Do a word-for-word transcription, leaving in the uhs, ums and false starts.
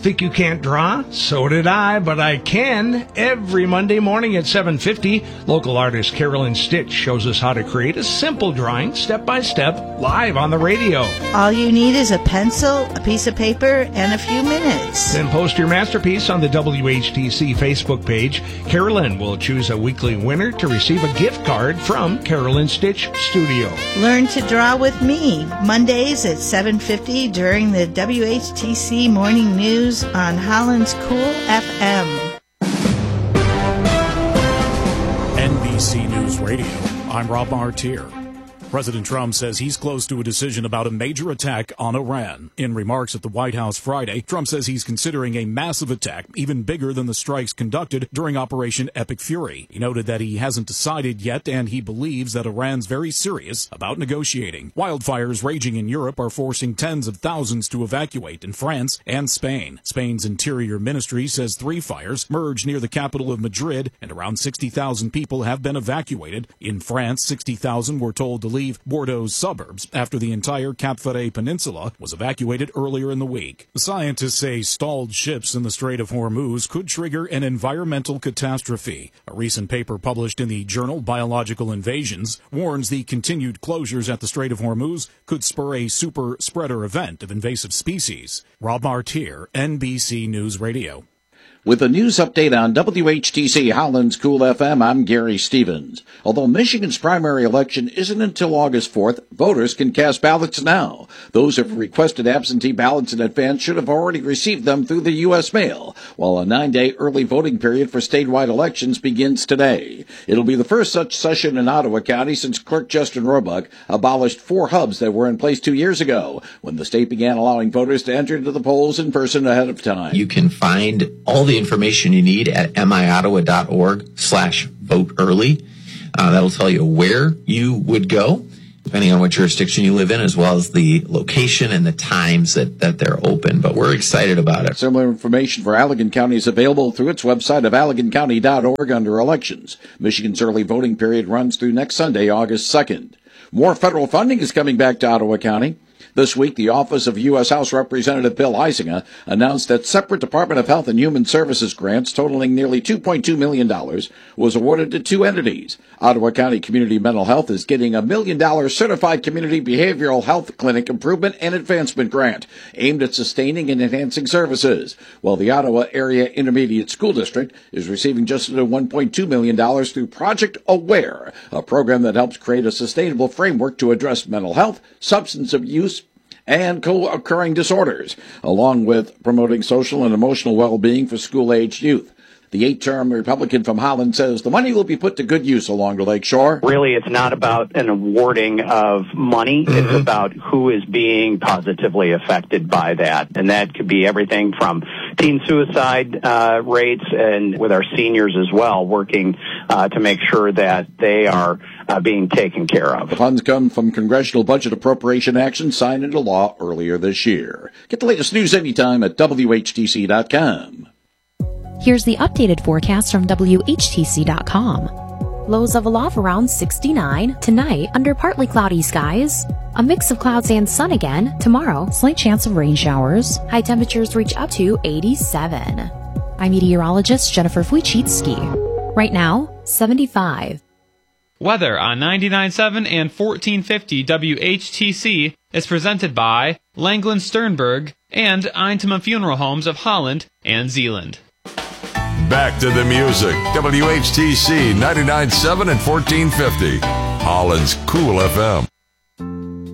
Think you can't draw? So did I, but I can. Every Monday morning at seven fifty, local artist Carolyn Stitch shows us how to create a simple drawing, step by step, live on the radio. All you need is a pencil, a piece of paper, and a few minutes. Then post your masterpiece on the W H T C Facebook page. Carolyn will choose a weekly winner to receive a gift card from Carolyn Stitch Studio. Learn to draw with me, Mondays at seven fifty during the W H T C Morning News on Holland's Cool F M. N B C News Radio, I'm Rob Martier. President Trump says he's close to a decision about a major attack on Iran. In remarks at the White House Friday, Trump says he's considering a massive attack, even bigger than the strikes conducted during Operation Epic Fury. He noted that he hasn't decided yet, and he believes that Iran's very serious about negotiating. Wildfires raging in Europe are forcing tens of thousands to evacuate in France and Spain. Spain's Interior Ministry says three fires merged near the capital of Madrid, and around sixty thousand people have been evacuated. In France, sixty thousand were told to leave Bordeaux's suburbs after the entire Cap Ferret Peninsula was evacuated earlier in the week. Scientists say stalled ships in the Strait of Hormuz could trigger an environmental catastrophe. A recent paper published in the journal Biological Invasions warns the continued closures at the Strait of Hormuz could spur a super spreader event of invasive species. Rob Martier, N B C News Radio. With a news update on W H T C Holland's Cool F M, I'm Gary Stevens. Although Michigan's primary election isn't until August fourth, voters can cast ballots now. Those who have requested absentee ballots in advance should have already received them through the U S mail, while a nine-day early voting period for statewide elections begins today. It'll be the first such session in Ottawa County since Clerk Justin Roebuck abolished four hubs that were in place two years ago, when the state began allowing voters to enter into the polls in person ahead of time. You can find all the the information you need at miottawa.org slash vote early. Uh, that'll tell you where you would go, depending on what jurisdiction you live in, as well as the location and the times that, that they're open. But we're excited about it. Similar information for Allegan County is available through its website of allegan county dot org under elections. Michigan's early voting period runs through next Sunday, August second. More federal funding is coming back to Ottawa County. This week, the Office of U S House Representative Bill Huizenga announced that separate Department of Health and Human Services grants totaling nearly two point two million dollars was awarded to two entities. Ottawa County Community Mental Health is getting a million dollar Certified Community Behavioral Health Clinic Improvement and Advancement Grant aimed at sustaining and enhancing services, while the Ottawa Area Intermediate School District is receiving just under one point two million dollars through Project Aware, a program that helps create a sustainable framework to address mental health, substance abuse, and co-occurring disorders, along with promoting social and emotional well-being for school-aged youth. The eight-term Republican from Holland says the money will be put to good use along the lakeshore. Really, it's not about an awarding of money. Mm-hmm. It's about who is being positively affected by that. And that could be everything from teen suicide uh, rates and with our seniors as well, working uh, to make sure that they are uh, being taken care of. The funds come from congressional budget appropriation action signed into law earlier this year. Get the latest news anytime at W H T C dot com. Here's the updated forecast from W H T C dot com. Lows of aloft around sixty-nine. Tonight, under partly cloudy skies. A mix of clouds and sun again. Tomorrow, slight chance of rain showers. High temperatures reach up to eighty-seven. I'm meteorologist Jennifer Wojcicki. Right now, seventy-five. Weather on ninety-nine point seven and fourteen fifty W H T C is presented by Langland Sternberg and Eintema Funeral Homes of Holland and Zealand. Back to the music. W H T C ninety-nine point seven and fourteen fifty. Holland's Cool F M.